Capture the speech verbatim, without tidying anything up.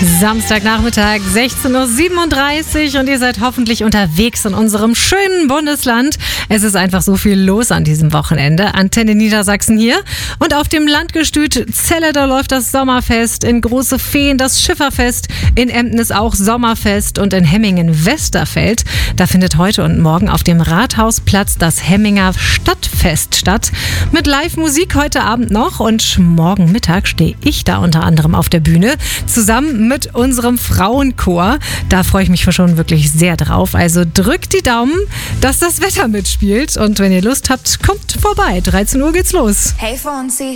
Samstagnachmittag, sechzehn Uhr siebenunddreißig und ihr seid hoffentlich unterwegs in unserem schönen Bundesland. Es ist einfach so viel los an diesem Wochenende. Antenne Niedersachsen hier und auf dem Landgestüt Celle, da läuft das Sommerfest, in Große Feen das Schifferfest, in Emden ist auch Sommerfest und in Hemmingen Westerfeld. Da findet heute und morgen auf dem Rathausplatz das Hemminger Stadtfest statt. Mit Live-Musik heute Abend noch und morgen Mittag stehe ich da unter anderem auf der Bühne zusammen mit unserem Frauenchor. Da freue ich mich schon wirklich sehr drauf. Also drückt die Daumen, dass das Wetter mitspielt und wenn ihr Lust habt, kommt vorbei. dreizehn Uhr geht's los. Hey Fonzie.